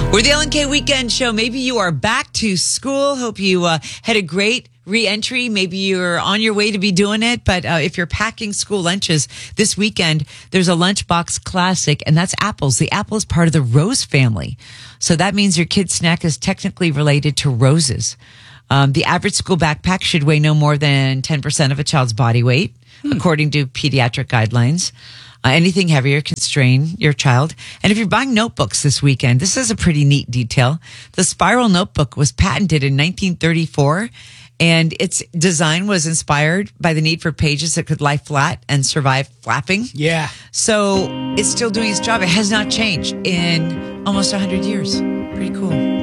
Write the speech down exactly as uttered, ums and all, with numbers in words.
We're the L N K Weekend Show. Maybe you are back to school. Hope you uh, had a great re-entry. Maybe you're on your way to be doing it. But uh, if you're packing school lunches this weekend, there's a Lunchbox Classic, and that's apples. The apple is part of the rose family. So that means your kid's snack is technically related to roses. Um, the average school backpack should weigh no more than ten percent of a child's body weight, hmm. according to pediatric guidelines. Uh, anything heavier can strain your child. And if you're buying notebooks this weekend, this is a pretty neat detail. The Spiral Notebook was patented in nineteen thirty-four, and its design was inspired by the need for pages that could lie flat and survive flapping. Yeah. So it's still doing its job. It has not changed in almost one hundred years. Pretty cool.